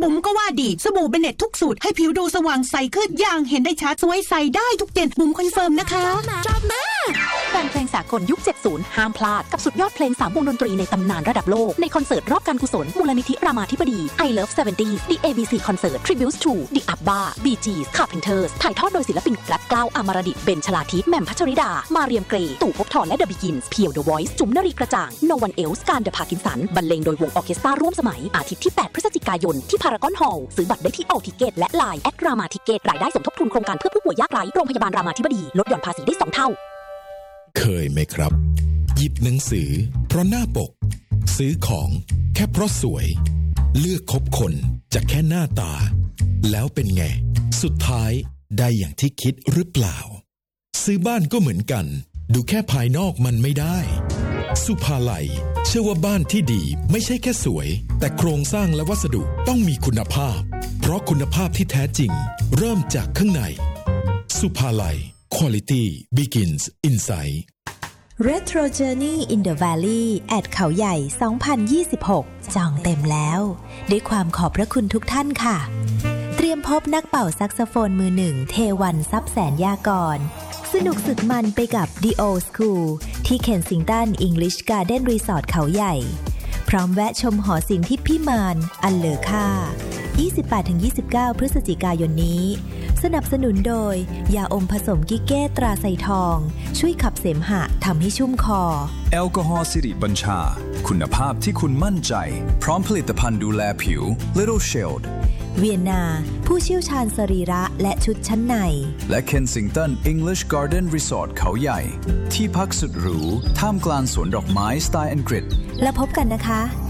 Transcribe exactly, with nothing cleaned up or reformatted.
บุ๋มก็ว่าดีสบู่เบเน็ตทุกสูตรให้ผิวดูสว่างใสขึ้นอย่างเห็นได้ชัดสวยใสได้ทุกเย็นบุ๋มคอนเฟิร์มนะคะจบมาแฟนเพลงสากลยุคเจ็ดสิบห้ามพลาดกับสุดยอดเพลงสามวงดนตรีในตำนานระดับโลกในคอนเสิร์ตรอบการกุศลมูลนิธิรามาธิบดี I Love เจ็ดสิบ The เอ บี ซี Concert Tributes to The Abba Bee Gees Carpenters ถ่ายทอดโดยศิลปินรัตเกล้าอมรดิษฐ์เบนชลาทิศแหม่มพัชริดามาเรียมเกรย์ตู่ภพธรและ The Begins เพียว The Voice จุ๋มนรีกระจ่าง No One Else การเดอะพาร์กินสันบรรเลงโดยวงออร์เคสตราร่วมสมัยอาทิตย์ที่แปดพฤศจิกายนที่พารากอนฮอลล์ซื้อบัตรได้ที่ออทิเกตและ ไลน์ แอท รามาทิเกตรายได้สมทบทุนโครงการเพื่อผู้ป่วยยากไร้โรงพยาบาลรามาธิบดีลดหย่อนภาษีได้สองเท่าเคยไหมครับหยิบหนังสือเพราะหน้าปกซื้อของแค่เพราะสวยเลือกคบคนจากแค่หน้าตาแล้วเป็นไงสุดท้ายได้อย่างที่คิดหรือเปล่าซื้อบ้านก็เหมือนกันดูแค่ภายนอกมันไม่ได้สุภาลัยเชื่อว่าบ้านที่ดีไม่ใช่แค่สวยแต่โครงสร้างและวัสดุต้องมีคุณภาพเพราะคุณภาพที่แท้จริงเริ่มจากข้างในสุภาลัย Quality begins inside Retro Journey in the Valley แอดเขาใหญ่ สองพันยี่สิบหก จองเต็มแล้วด้วยความขอบพระคุณทุกท่านค่ะเตรียมพบนักเป่าแซกโซโฟนมือหนึ่งเทวันทรัพย์แสนยากรสนุกสุดมันไปกับ The Old School ที่ Kensington English Garden Resort เขาใหญ่พร้อมแวะชมหอศิลป์ที่พิมานอันเลอค่า ยี่สิบแปดถึงยี่สิบเก้า พฤศจิกายนนี้สนับสนุนโดยยาอมผสมกิเก้ตราไซทองช่วยขับเสมหะทำให้ชุ่มคอแอลกอฮอล์สิริบัญชาคุณภาพที่คุณมั่นใจพร้อมผลิตภัณฑ์ดูแลผิว Little Shield เวียนนาผู้เชี่ยวชาญสรีระและชุดชั้นในและ Kensington English Garden Resort เขาใหญ่ที่พักสุดหรูท่ามกลางสวนดอกไม้สไตล์อังกฤษแล้วพบกันนะคะ